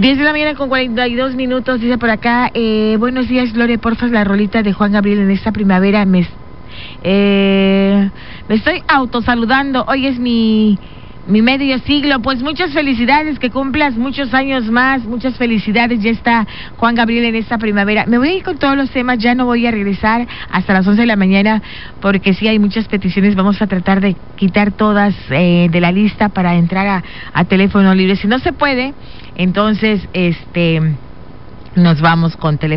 10 de la mañana con 42 minutos, dice por acá, buenos días, Lore, porfa, la rolita de Juan Gabriel en esta primavera, me estoy autosaludando, hoy es mi medio siglo, pues muchas felicidades, que cumplas muchos años más, muchas felicidades, ya está Juan Gabriel en esta primavera. Me voy a ir con todos los temas, ya no voy a regresar hasta las 11 de la mañana, porque sí hay muchas peticiones, vamos a tratar de quitar todas de la lista para entrar a teléfono libre. Si no se puede, entonces nos vamos con teléfono